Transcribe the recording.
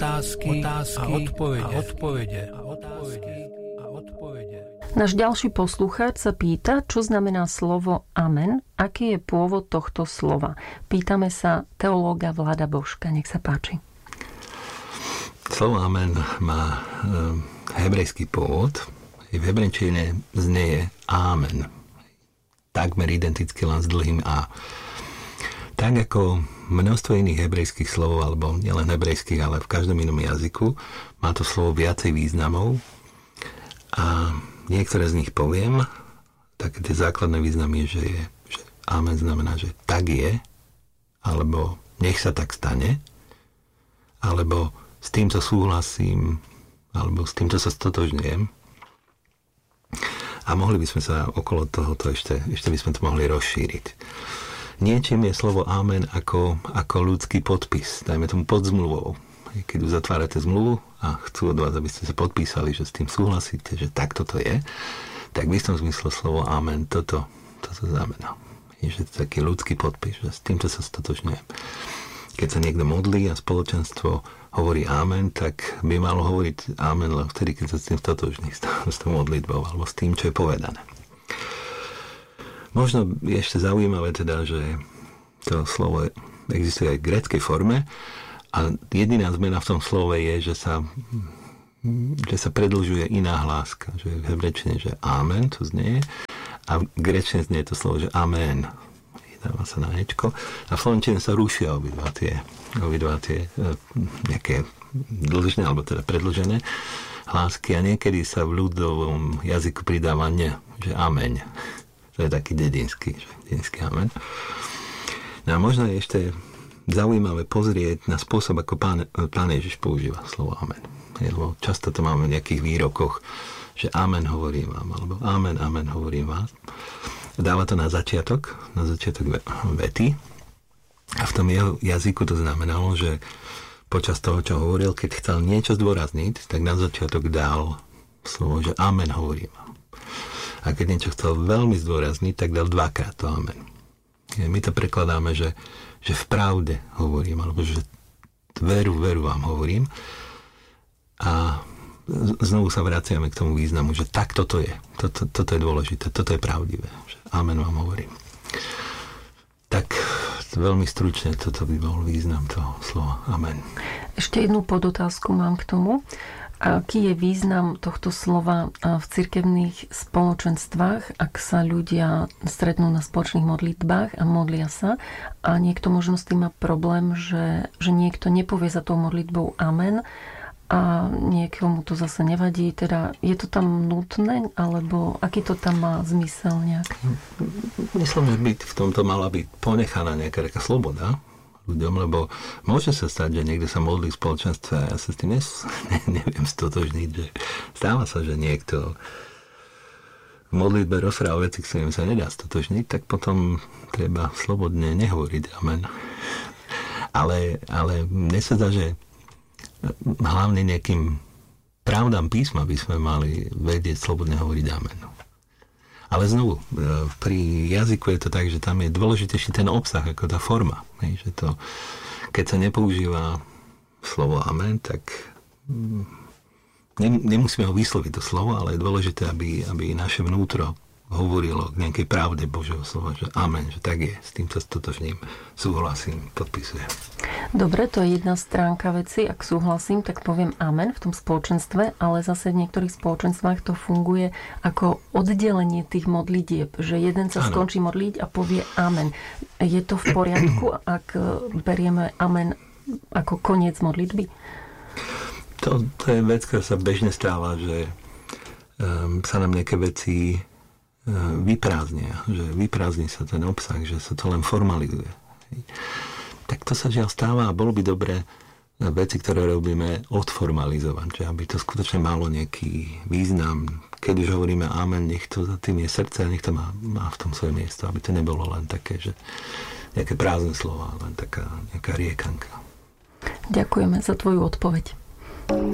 Otázky a odpovede. Náš ďalší poslucháč sa pýta, čo znamená slovo amen, aký je pôvod tohto slova. Pýtame sa teológa Vlada Božka. Nech sa páči. Slovo amen má hebrejský pôvod. V hebrejčine znieje amen. Takmer identicky, len s dlhým a. Tak ako množstvo iných hebrejských slov, alebo nielen hebrejských, ale v každom inom jazyku, má to slovo viacej významov a niektoré z nich poviem. Také tie základné významy, že amen znamená, že tak je, alebo nech sa tak stane, alebo s týmto súhlasím, alebo s týmto sa stotožňujem. A mohli by sme sa okolo tohoto ešte by sme to mohli rozšíriť. Niečím je slovo amen ako ľudský podpis, dajme tomu pod zmluvou. Keď uzatvárate zmluvu a chcú od vás, aby ste sa podpísali, že s tým súhlasíte, že takto to je, tak v istom zmysle slovo amen toto znamená. Že to je taký ľudský podpis, že s týmto sa stotožňujem. Keď sa niekto modlí a spoločenstvo hovorí amen, tak by malo hovoriť amen len vtedy, keď sa s tým stotožní, s tou modlitbou alebo s tým, čo je povedané. Možno je ešte zaujímavé teda, že to slovo existuje aj v gréckej forme a jediná zmena v tom slove je, že sa predĺžuje iná hláska. Že v hebrečtine, že amen, to znie, a v gréčtine znie to slovo, že amen. Dáva sa na ečko. A v slovenčine sa rušia obidva tie nejaké dlžné, alebo teda predĺžené hlásky a niekedy sa v ľudovom jazyku pridáva ne, že ameň. To je taký dedinský amen. No a možno je ešte zaujímavé pozrieť na spôsob, ako Pán Ježiš používa slovo amen. Lebo často to máme v nejakých výrokoch, že amen hovorím vám, alebo amen hovorím vás. Dáva to na začiatok vety. A v tom jeho jazyku to znamenalo, že počas toho, čo hovoril, keď chcel niečo zdôrazniť, tak na začiatok dal slovo, že amen hovorím vám. A keď niečo chcel veľmi zdôrazniť, tak dal dvakrát to amen. My to prekladáme, že v pravde hovorím, alebo že veru vám hovorím. A znovu sa vraciame k tomu významu, že tak toto je. Toto je dôležité, toto je pravdivé. Že amen vám hovorím. Tak veľmi stručne toto by bol význam toho slova amen. Ešte jednu podotázku mám k tomu. Aký je význam tohto slova v cirkevných spoločenstvách, ak sa ľudia stretnú na spoločných modlitbách a modlia sa a niekto možno s tým má problém, že niekto nepovie za tou modlitbou amen a niekomu to zase nevadí, teda je to tam nutné, alebo aký to tam má zmysel nejak? Myslím, že v tomto mala byť ponechaná nejaká taká sloboda ľuďom, lebo môže sa stať, že niekto sa modlí v spoločenstve a ja sa s tým neviem stotožniť, že stáva sa, že niekto v modlitbe rozpráva veci, ktorým sa nedá stotožniť, tak potom treba slobodne nehovoriť amen. Ale mne sa zdá, že hlavne nejakým pravdám písma by sme mali vedieť slobodne hovoriť amen. Ale znovu, pri jazyku je to tak, že tam je dôležitejší ten obsah, ako tá forma. Že to, keď sa nepoužíva slovo amen, tak nemusíme ho vysloviť to slovo, ale je dôležité, aby naše vnútro hovorilo k nejakej pravde Božieho slova, že amen, že tak je, s tým sa stotožním, súhlasím, podpisujem. Dobre, to je jedna stránka veci. Ak súhlasím, tak poviem amen v tom spoločenstve, ale zase v niektorých spoločenstvách to funguje ako oddelenie tých modlitieb, že jeden sa skončí modliť a povie amen. Je to v poriadku, ak berieme amen ako koniec modlitby? To je vec, ktorá sa bežne stáva, že sa nám nejaké veci vyprázdnia, že vyprázdni sa ten obsah, že sa to len formalizuje. Tak to sa žiaľ stáva a bolo by dobré veci, ktoré robíme, odformalizovať, že aby to skutočne malo nejaký význam. Keď už hovoríme amen, nech to za tým je srdce a nech to má v tom svoje miesto, aby to nebolo len také, že nejaké prázdne slova, len taká nejaká riekanka. Ďakujeme za tvoju odpoveď.